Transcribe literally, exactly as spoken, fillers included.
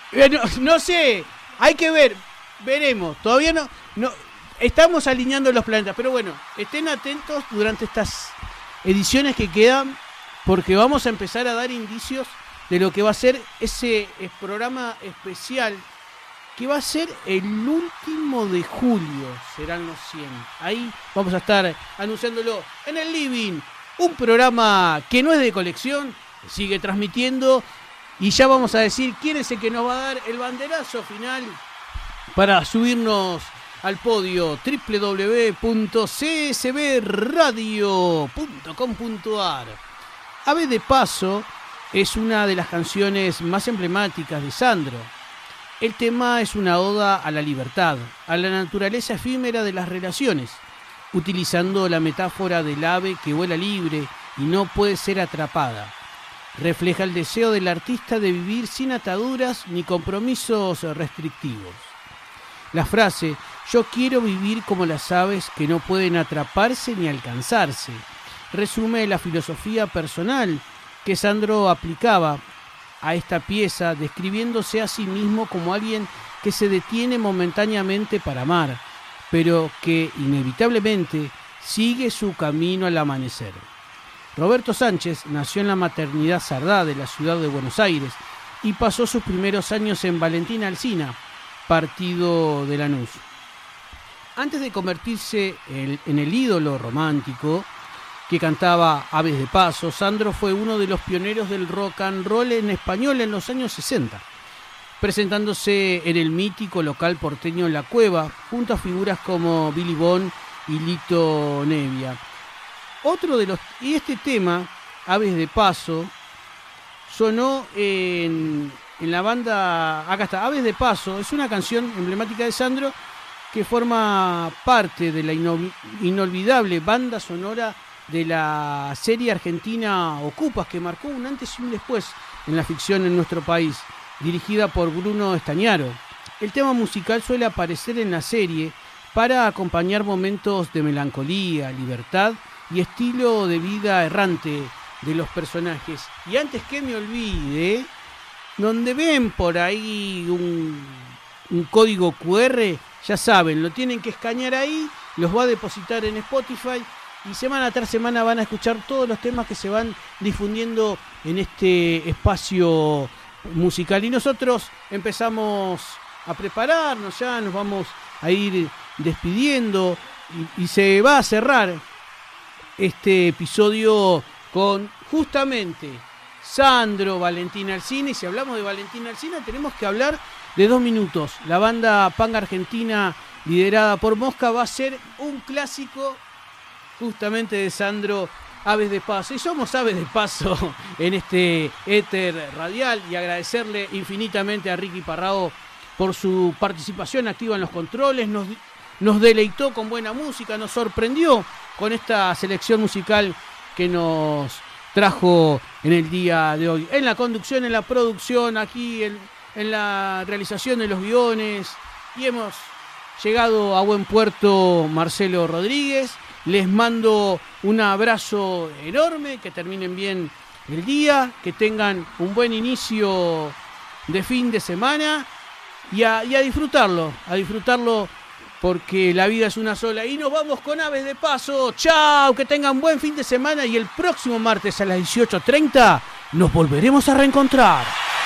Eh, no, no sé, hay que ver, veremos. Todavía no, no. Estamos alineando los planetas, pero bueno, estén atentos durante estas ediciones que quedan, porque vamos a empezar a dar indicios de lo que va a ser ese eh, programa especial, que va a ser el último de julio, serán los cien. Ahí vamos a estar anunciándolo en el Living, un programa que no es de colección, sigue transmitiendo, y ya vamos a decir quién es el que nos va a dar el banderazo final para subirnos al podio. doble u doble u doble u punto c s b radio punto com punto a r. Ave de Paso es una de las canciones más emblemáticas de Sandro. El tema es una oda a la libertad, a la naturaleza efímera de las relaciones, utilizando la metáfora del ave que vuela libre y no puede ser atrapada. Refleja el deseo del artista de vivir sin ataduras ni compromisos restrictivos. La frase "yo quiero vivir como las aves que no pueden atraparse ni alcanzarse" resume la filosofía personal que Sandro aplicaba a esta pieza, describiéndose a sí mismo como alguien que se detiene momentáneamente para amar, pero que inevitablemente sigue su camino al amanecer. Roberto Sánchez nació en la maternidad Sardá de la ciudad de Buenos Aires y pasó sus primeros años en Valentín Alsina, partido de Lanús. Antes de convertirse en, en el ídolo romántico que cantaba Aves de Paso, Sandro fue uno de los pioneros del rock and roll en español en los años sesenta, presentándose en el mítico local porteño La Cueva, junto a figuras como Billy Bond y Lito Nevia. Otro de los y este tema, Aves de Paso, sonó en, en la banda, acá está, Aves de Paso, es una canción emblemática de Sandro que forma parte de la inol, inolvidable banda sonora de la serie argentina Ocupas, que marcó un antes y un después en la ficción en nuestro país, dirigida por Bruno Estañaro. El tema musical suele aparecer en la serie para acompañar momentos de melancolía, libertad y estilo de vida errante de los personajes. Y antes que me olvide, donde ven por ahí un, un código cu erre, ya saben, lo tienen que escanear ahí, los va a depositar en Spotify y semana tras semana van a escuchar todos los temas que se van difundiendo en este espacio musical. Y nosotros empezamos a prepararnos, ya nos vamos a ir despidiendo y, y se va a cerrar este episodio con justamente Sandro, Valentín Alsina. Y si hablamos de Valentín Alsina tenemos que hablar de Dos Minutos. La banda punk argentina liderada por Mosca va a ser un clásico justamente de Sandro, Aves de Paso. Y somos Aves de Paso en este éter radial, y agradecerle infinitamente a Ricky Parrao por su participación activa en los controles. Nos, nos deleitó con buena música, nos sorprendió con esta selección musical que nos trajo en el día de hoy. En la conducción, en la producción, aquí en, en la realización de los guiones. Y hemos llegado a buen puerto Marcelo Rodríguez. Les mando un abrazo enorme, que terminen bien el día, que tengan un buen inicio de fin de semana y a, y a disfrutarlo, a disfrutarlo porque la vida es una sola. Y nos vamos con Aves de Paso. ¡Chao! Que tengan buen fin de semana y el próximo martes a las dieciocho treinta nos volveremos a reencontrar.